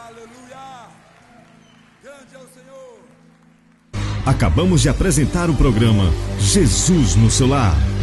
Aleluia! Grande é o Senhor! Acabamos de apresentar o programa Jesus no seu Lar.